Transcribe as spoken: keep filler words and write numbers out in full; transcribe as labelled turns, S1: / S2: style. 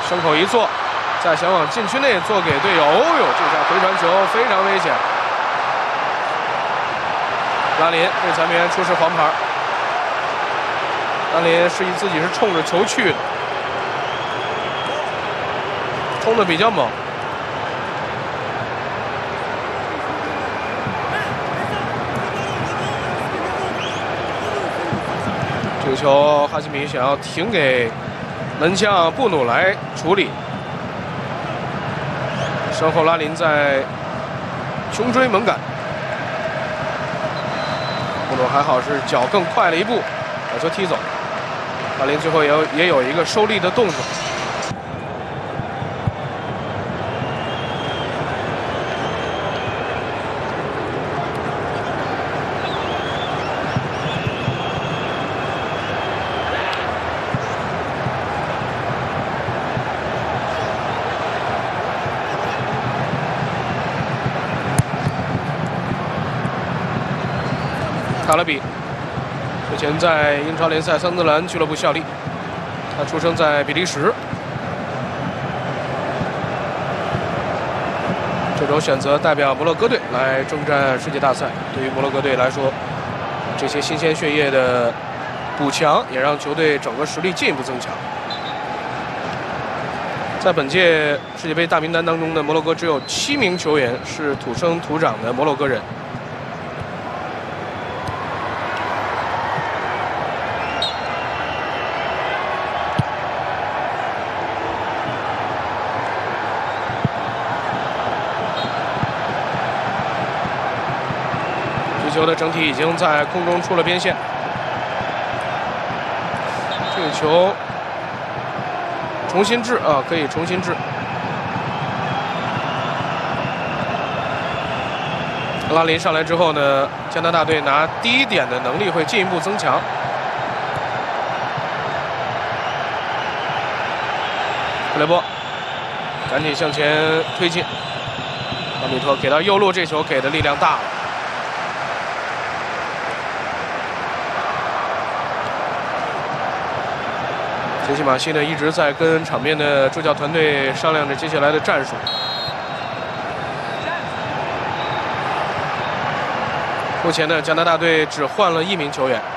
S1: 胸口一坐，再想往禁区内做给队友。哦呦，这下回传球非常危险。拉林对裁员出示黄牌。拉林示意自己是冲着球去的，冲的比较猛。 这个球，哈基米想要停给门将布努来处理，身后拉林在穷追猛赶，布努还好是脚更快了一步，把球踢走。拉林最后也有也有一个收力的动作。 卡勒比之前在英超联赛桑德兰俱乐部效力，他出生在比利时。这周选择代表摩洛哥队来征战世界大赛，对于摩洛哥队来说，这些新鲜血液的补强也让球队整个实力进一步增强。在本届世界杯大名单当中呢，摩洛哥只有七名球员是土生土长的摩洛哥人。 球的整体已经在空中出了边线，这个球重新掷啊，可以重新掷。拉林上来之后呢，加拿大队拿第一点的能力会进一步增强。克雷波赶紧向前推进，拉米托给到右路，这球给的力量大了。 杰西马西呢一直在跟场边的助教团队商量着接下来的战术。目前呢，加拿大队只换了一名球员。